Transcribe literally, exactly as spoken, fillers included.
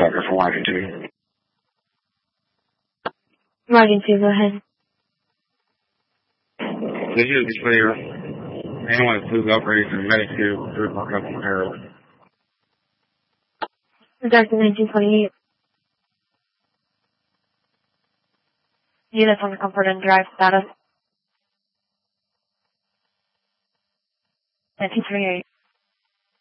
Tucker from Wagon two. Wagon two, go ahead. This is be clear. Anyone who's operating in Medic two, three o'clock up from Harold. Dark nineteen twenty-eight. Units on the Comfort and Drive status. nineteen twenty-eight.